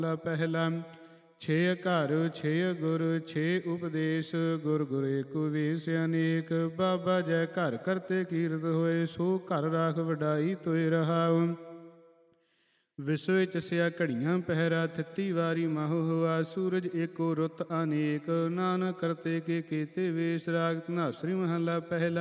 ਪਹਿਲਾ। ਛੇ ਘਰ ਛੇ ਗੁਰ ਛੇ ਉਪਦੇਸ਼, ਗੁਰ ਗੁਰ ਏਕੋ ਵੇਸ ਅਨੇਕ। ਬਾਬਾ ਜੈ ਘਰ ਕਰਤੇ ਕੀਰਤ ਹੋਏ, ਸੋ ਘਰ ਰਾਖ ਵਡਾਈ ਤੋਇ ਰਹਾਉ। ਵਿਸੁ ਵਿੱਚ ਸਿਆ ਘੜੀਆਂ ਪਹਿਰਾ, ਥਿੱਤੀ ਵਾਰੀ ਮਾਹੁ ਹੋਆ। ਸੂਰਜ ਏਕੋ ਰੁੱਤ ਅਨੇਕ, ਨਾਨਕ ਕਰਤੇ ਕੇ ਕੀਤੇ ਵੇਸ। ਰਾਗ ਧਨਾਸਰੀ ਮਹੱਲਾ ਪਹਿਲਾ।